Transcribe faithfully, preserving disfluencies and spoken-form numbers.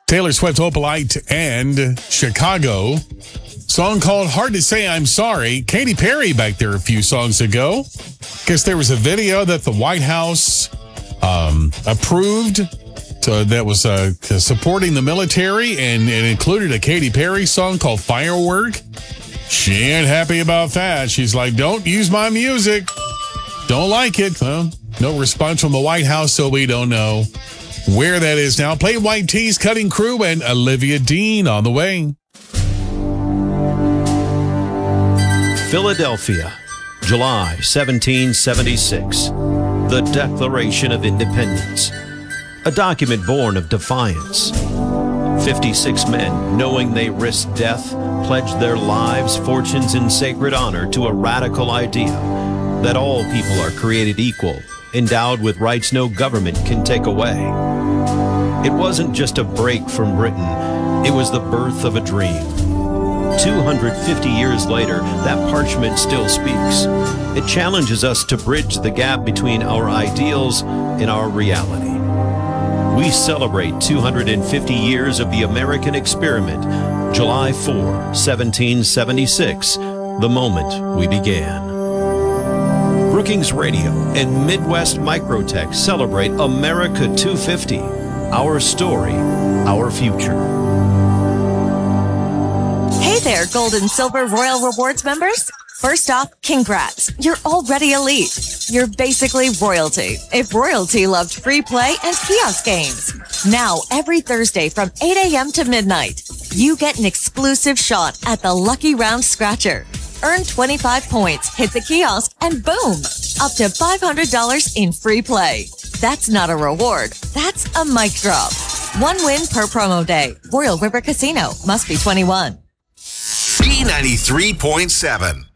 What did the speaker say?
Taylor Swift, Opalite, and Chicago. Song called Hard to Say I'm Sorry. Katy Perry back there a few songs ago. Guess there was a video that the White House um, approved to, that was uh, supporting the military, and it included a Katy Perry song called Firework. She ain't happy about that. She's like, don't use my music. Don't like it. Well, no response from the White House, so we don't know where that is now. Plain White T's Cutting Crew and Olivia Dean on the way. Philadelphia, July seventeen seventy-six. The Declaration of Independence. A document born of defiance. fifty-six men, knowing they risked death, pledged their lives, fortunes, and sacred honor to a radical idea that all people are created equal, endowed with rights no government can take away. It wasn't just a break from Britain, it was the birth of a dream. two hundred fifty years later, that parchment still speaks. It challenges us to bridge the gap between our ideals and our reality. We celebrate two hundred fifty years of the American experiment, July fourth, seventeen seventy-six, the moment we began. Brookings Radio and Midwest Microtech celebrate America two fifty, our story, our future. Hey there, Gold and Silver Royal Rewards members. First off, congrats. You're already elite. You're basically royalty. If royalty loved free play and kiosk games. Now, every Thursday from eight a.m. to midnight, you get an exclusive shot at the Lucky Round Scratcher. Earn twenty-five points, hit the kiosk, and boom, up to five hundred dollars in free play. That's not a reward. That's a mic drop. One win per promo day. Royal River Casino. Must be twenty-one. B ninety-three point seven.